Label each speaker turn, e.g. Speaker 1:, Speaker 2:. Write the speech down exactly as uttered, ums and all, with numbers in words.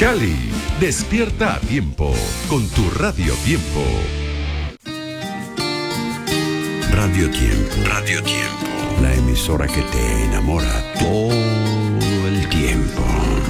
Speaker 1: Cali, despierta a tiempo con tu Radio Tiempo.
Speaker 2: Radio Tiempo. Radio Tiempo. La emisora que te enamora todo el tiempo.